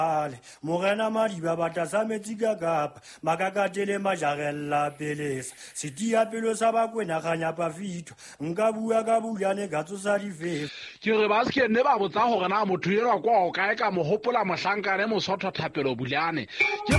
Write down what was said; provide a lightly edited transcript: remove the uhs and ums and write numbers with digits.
Morena Madiba batasa metsi ka Kapa makakatele majarella pelesa sitia pelo sa bakwena ganya pafito nka bua ka bulane ka tsosa difefe ke re ba se ne ba botsa gore na motho ena kwa o kae ka mo hopola mohlankane mo sotho thapelo bulane